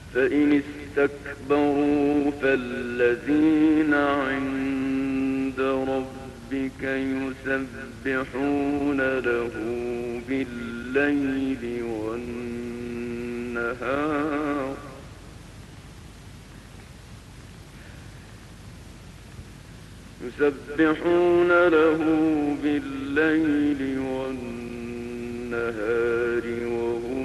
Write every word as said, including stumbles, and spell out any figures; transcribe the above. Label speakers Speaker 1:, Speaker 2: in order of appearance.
Speaker 1: فإن استكبروا فالذين عند ربك يسبحون له بالليل والنهار يسبحون له بالليل والنهار وهم